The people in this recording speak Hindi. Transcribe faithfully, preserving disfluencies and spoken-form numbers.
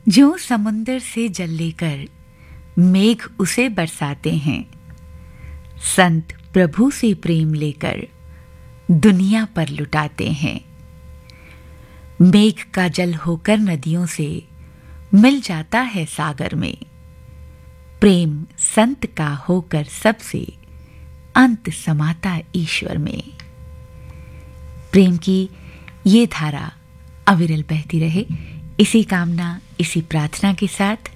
जो समुंदर से जल लेकर मेघ उसे बरसाते हैं, संत प्रभु से प्रेम लेकर दुनिया पर लुटाते हैं। मेघ का जल होकर नदियों से मिल जाता है सागर में, प्रेम संत का होकर सबसे अंत समाता ईश्वर में। प्रेम की ये धारा अविरल बहती रहे, इसी कामना, इसी प्रार्थना के साथ